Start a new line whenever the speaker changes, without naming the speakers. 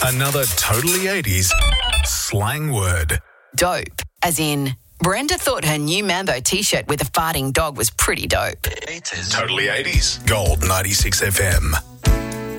Another totally 80s slang word.
Dope, as in, Brenda thought her new Mambo t-shirt with a farting dog was pretty dope.
Totally 80s. Gold 96 FM.